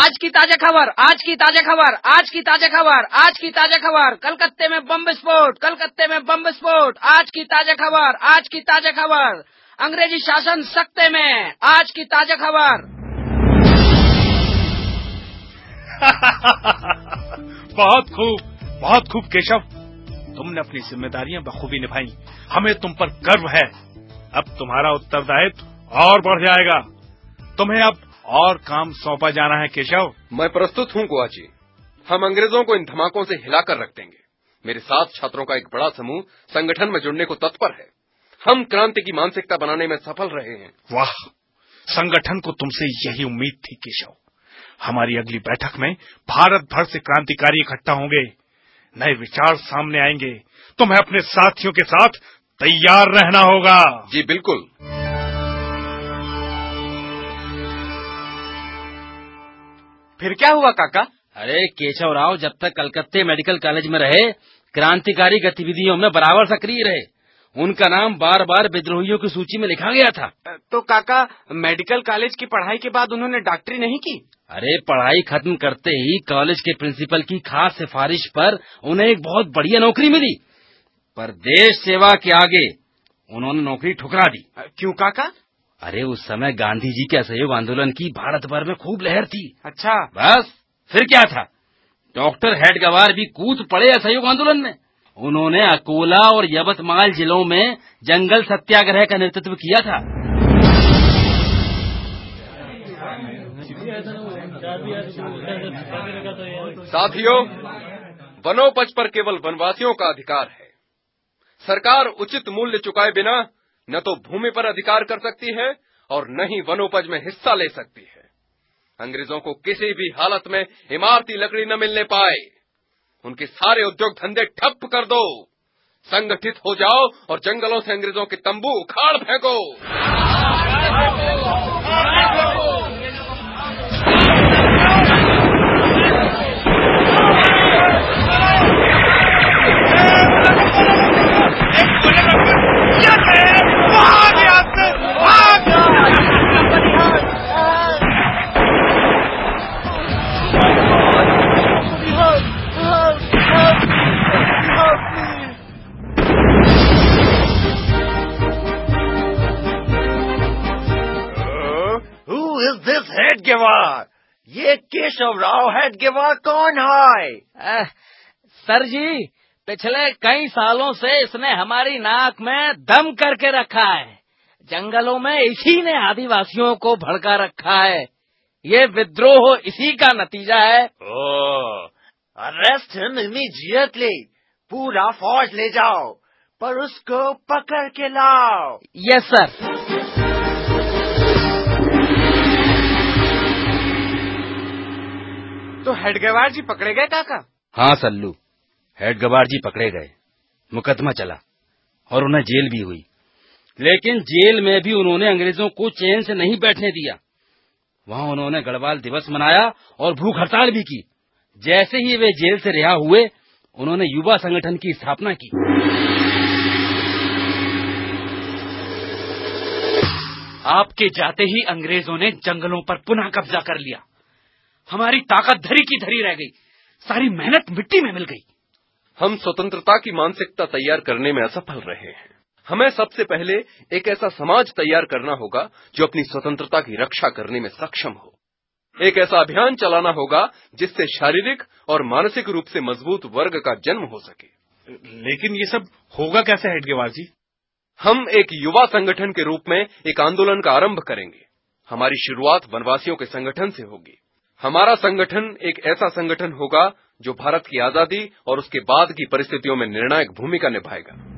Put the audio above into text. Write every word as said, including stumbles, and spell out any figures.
आज की ताजा खबर, आज की ताजा खबर, आज की ताजा खबर, आज की ताजा खबर। कलकत्ते में बम विस्फोट, कलकत्ते में बम विस्फोट। आज की ताजा खबर, आज की ताजा खबर। अंग्रेजी शासन सख्ते में, आज की ताजा खबर। बहुत खूब, बहुत खूब केशव, तुमने अपनी जिम्मेदारियां बखूबी निभाई। हमें तुम पर गर्व है। अब तुम्हारा उत्तरदायित्व और बढ़ जाएगा। तुम्हें अब और काम सौंपा जाना है केशव। मैं प्रस्तुत हूँ गुआ जी। हम अंग्रेजों को इन धमाकों से हिलाकर रख देंगे। मेरे साथ छात्रों का एक बड़ा समूह संगठन में जुड़ने को तत्पर है। हम क्रांति की मानसिकता बनाने में सफल रहे हैं। वाह, संगठन को तुमसे यही उम्मीद थी केशव। हमारी अगली बैठक में भारत भर से क्रांतिकारी इकट्ठा होंगे, नए विचार सामने आएंगे। तुम्हें अपने साथियों के साथ तैयार रहना होगा। जी बिल्कुल। फिर क्या हुआ काका? अरे केशव राव जब तक कलकत्ते मेडिकल कॉलेज में रहे, क्रांतिकारी गतिविधियों में बराबर सक्रिय रहे। उनका नाम बार बार विद्रोहियों की सूची में लिखा गया था। तो काका, मेडिकल कॉलेज की पढ़ाई के बाद उन्होंने डॉक्टरी नहीं की? अरे पढ़ाई खत्म करते ही कॉलेज के प्रिंसिपल की खास सिफारिश पर उन्हें एक बहुत बढ़िया नौकरी मिली, पर देश सेवा के आगे उन्होंने नौकरी ठुकरा दी। क्यों काका? अरे उस समय गांधी जी के असहयोग आंदोलन की भारत भर में खूब लहर थी। अच्छा, बस फिर क्या था, डॉक्टर हेडगेवार भी कूद पड़े असहयोग आंदोलन में। उन्होंने अकोला और यवतमाल जिलों में जंगल सत्याग्रह का नेतृत्व किया था। साथियों, वनोपज पर केवल वनवासियों का अधिकार है। सरकार उचित मूल्य चुकाए बिना न तो भूमि पर अधिकार कर सकती है और न ही वनोपज में हिस्सा ले सकती है। अंग्रेजों को किसी भी हालत में इमारती लकड़ी न मिलने पाए। उनके सारे उद्योग धंधे ठप कर दो, संगठित हो जाओ और जंगलों से अंग्रेजों के तंबू उखाड़ फेंको। हेडगेवार, ये केशव राव हेडगेवार कौन है? सर जी, पिछले कई सालों से इसने हमारी नाक में दम करके रखा है। जंगलों में इसी ने आदिवासियों को भड़का रखा है। ये विद्रोह इसी का नतीजा है। ओह, अरेस्ट हिम इमीडिएटली। पूरा फौज ले जाओ, पर उसको पकड़ के लाओ। Yes sir. तो हेडगेवार जी पकड़े गए काका? हाँ सल्लू, हेडगेवार जी पकड़े गए, मुकदमा चला और उन्हें जेल भी हुई। लेकिन जेल में भी उन्होंने अंग्रेजों को चैन से नहीं बैठने दिया। वहाँ उन्होंने गढ़वाल दिवस मनाया और भूख हड़ताल भी की। जैसे ही वे जेल से रिहा हुए, उन्होंने युवा संगठन की स्थापना की। आपके जाते ही अंग्रेजों ने जंगलों पर पुनः कब्जा कर लिया। हमारी ताकत धरी की धरी रह गई, सारी मेहनत मिट्टी में मिल गई। हम स्वतंत्रता की मानसिकता तैयार करने में असफल रहे हैं। हमें सबसे पहले एक ऐसा समाज तैयार करना होगा जो अपनी स्वतंत्रता की रक्षा करने में सक्षम हो। एक ऐसा अभियान चलाना होगा जिससे शारीरिक और मानसिक रूप से मजबूत वर्ग का जन्म हो सके। लेकिन ये सब होगा कैसे हेडगेवार जी? हम एक युवा संगठन के रूप में एक आंदोलन का आरंभ करेंगे। हमारी शुरुआत वनवासियों के संगठन से होगी। हमारा संगठन एक ऐसा संगठन होगा जो भारत की आजादी और उसके बाद की परिस्थितियों में निर्णायक भूमिका निभाएगा।